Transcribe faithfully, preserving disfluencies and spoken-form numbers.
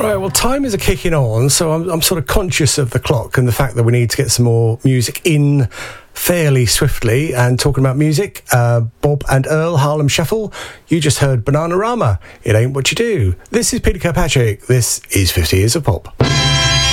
Right, well, time is a kicking on, so I'm, I'm sort of conscious of the clock and the fact that we need to get some more music in fairly swiftly. And talking about music, uh, Bob and Earl, Harlem Shuffle. You just heard Bananarama. It ain't what you do. This is Peter Kirkpatrick. This is fifty Years of Pop.